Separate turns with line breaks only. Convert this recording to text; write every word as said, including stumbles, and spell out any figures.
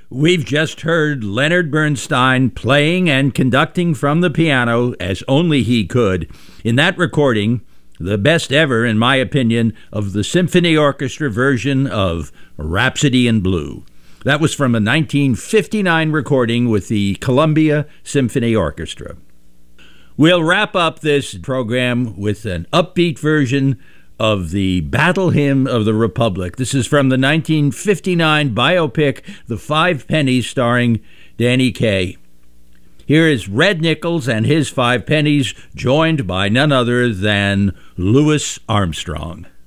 We've just heard Leonard Bernstein playing and conducting from the piano as only he could. In that recording, the best ever, in my opinion, of the symphony orchestra version of Rhapsody in Blue. That was from a nineteen fifty-nine recording with the Columbia Symphony Orchestra. We'll wrap up this program with an upbeat version of the Battle Hymn of the Republic. This is from the nineteen fifty-nine biopic, The Five Pennies, starring Danny Kaye. Here is Red Nichols and his Five Pennies, joined by none other than Louis Armstrong.